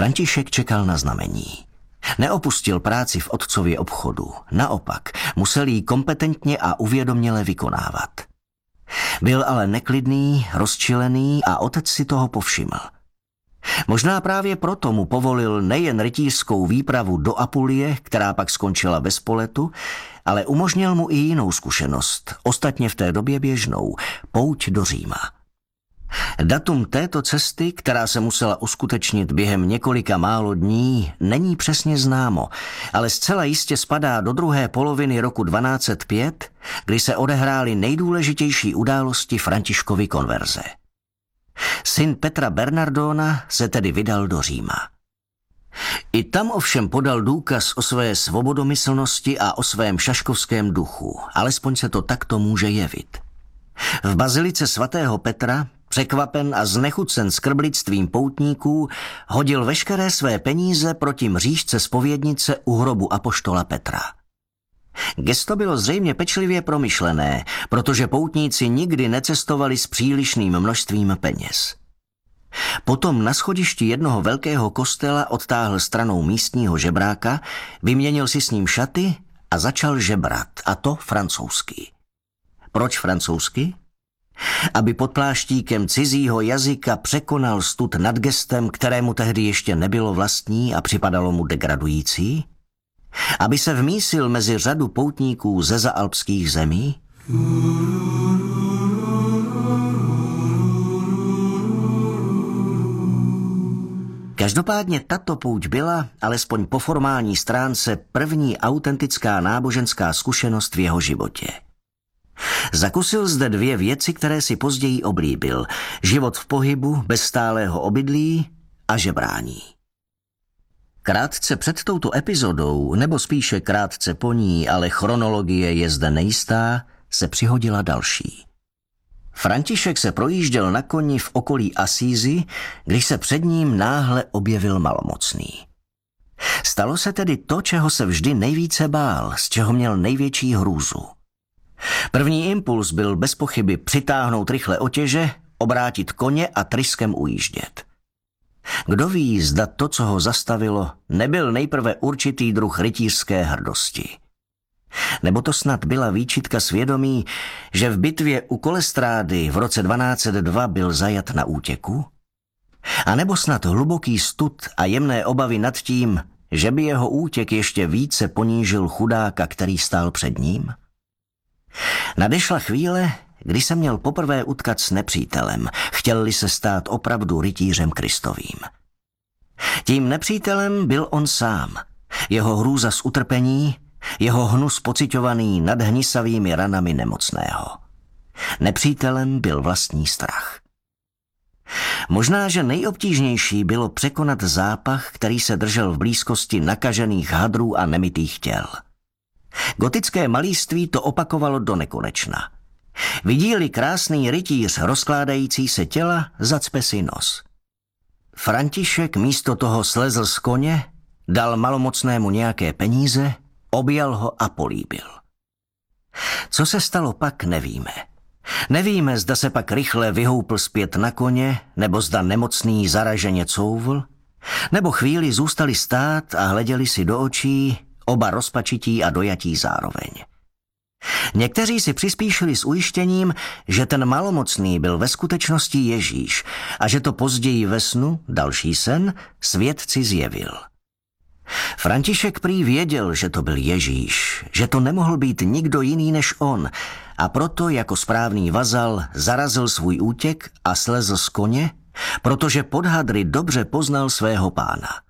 František čekal na znamení. Neopustil práci v otcově obchodu, naopak musel ji kompetentně a uvědoměle vykonávat. Byl ale neklidný, rozčilený a otec si toho povšiml. Možná právě proto mu povolil nejen rytířskou výpravu do Apulie, která pak skončila bez poletu, ale umožnil mu i jinou zkušenost, ostatně v té době běžnou, pouť do Říma. Datum této cesty, která se musela uskutečnit během několika málo dní, není přesně známo, ale zcela jistě spadá do druhé poloviny roku 1205, kdy se odehrály nejdůležitější události Františkovy konverze. Syn Petra Bernardona se tedy vydal do Říma. I tam ovšem podal důkaz o své svobodomyslnosti a o svém šaškovském duchu, alespoň se to takto může jevit. V bazilice svatého Petra, překvapen a znechucen skrblictvím poutníků, hodil veškeré své peníze proti mřížce zpovědnice u hrobu apoštola Petra. Gesto bylo zřejmě pečlivě promyšlené, protože poutníci nikdy necestovali s přílišným množstvím peněz. Potom na schodišti jednoho velkého kostela odtáhl stranou místního žebráka, vyměnil si s ním šaty a začal žebrat, a to francouzsky. Proč francouzsky? Aby pod pláštíkem cizího jazyka překonal stud nad gestem, kterému tehdy ještě nebylo vlastní a připadalo mu degradující? Aby se vmísil mezi řadu poutníků ze zaalpských zemí? Každopádně tato pouť byla, alespoň po formální stránce, první autentická náboženská zkušenost v jeho životě. Zakusil zde dvě věci, které si později oblíbil. Život v pohybu, bez stálého obydlí a žebrání. Krátce před touto epizodou, nebo spíše krátce po ní, ale chronologie je zde nejistá, se přihodila další. František se projížděl na koni v okolí Asízy, když se před ním náhle objevil malomocný. Stalo se tedy to, čeho se vždy nejvíce bál, z čeho měl největší hrůzu. První impuls byl bez pochyby přitáhnout rychle otěže, obrátit koně a tryskem ujíždět. Kdo ví, zda to, co ho zastavilo, nebyl nejprve určitý druh rytířské hrdosti. Nebo to snad byla výčitka svědomí, že v bitvě u Kolestrády v roce 1202 byl zajat na útěku? A nebo snad hluboký stud a jemné obavy nad tím, že by jeho útěk ještě více ponížil chudáka, který stál před ním? Nadešla chvíle, kdy se měl poprvé utkat s nepřítelem, chtěl-li se stát opravdu rytířem Kristovým. Tím nepřítelem byl on sám, jeho hrůza z utrpení, jeho hnus pociťovaný nad hnisavými ranami nemocného. Nepřítelem byl vlastní strach. Možná, že nejobtížnější bylo překonat zápach, který se držel v blízkosti nakažených hadrů a nemytých těl. Gotické malíství to opakovalo do nekonečna. Vidí-li krásný rytíř rozkládající se těla, zacpe si nos. František místo toho slezl z koně, dal malomocnému nějaké peníze, objal ho a políbil. Co se stalo pak, nevíme. Nevíme, zda se pak rychle vyhoupl zpět na koně, nebo zda nemocný zaraženě couvl, nebo chvíli zůstali stát a hleděli si do očí, oba rozpačití a dojatí zároveň. Někteří si přispíšili s ujištěním, že ten malomocný byl ve skutečnosti Ježíš a že to později ve snu, další sen, svědci zjevil. František prý věděl, že to byl Ježíš, že to nemohl být nikdo jiný než on, a proto jako správný vazal zarazil svůj útěk a slezl z koně, protože pod hadry dobře poznal svého pána.